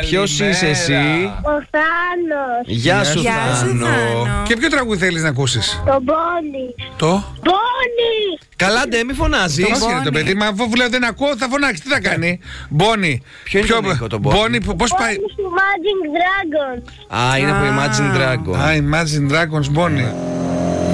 Ποιος είσαι εσύ? Ο Θάνος. Γεια σου Θάνο. Και ποιο τραγούδι θέλεις να ακούσεις? Το Μπόνι. Το Μπόνι. Καλά ντε, μη φωνάζεις. Πώς είναι το παιδί, μα αφού λέω δεν ακούω θα φωνάξει, τι θα κάνει? Μπόνι. Ποιο είναι το Νίκο, το Μπόνι? Μπόνι, πώς πάει? Imagine Dragons. Α, είναι από Imagine Dragon. Α, Imagine Dragons, Μπόνι.